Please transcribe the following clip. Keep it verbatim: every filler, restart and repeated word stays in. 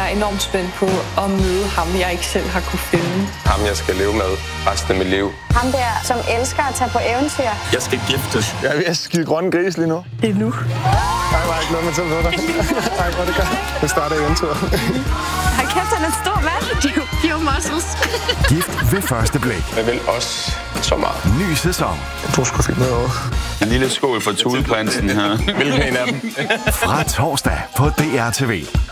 jeg enormt spændt på at møde ham, jeg ikke selv har kunne finde. Ham, jeg skal leve med resten af mit liv. Ham der, som elsker at tage på eventyr. Jeg skal giftes. Jeg er ved at skide grønne gris lige nu. Det er nu. Nej, var ikke noget, man selv ved dig. Nej, hvor det gør. Det starter eventyret. Hold kæft, han er en stor mand. De er jo muscles. Gift ved første blik. Jeg vil også så meget. Ny sæson. Du skulle finde noget over. En lille skål for Thuleprinsen her. Hvilken en af dem? Fra torsdag på D R T V.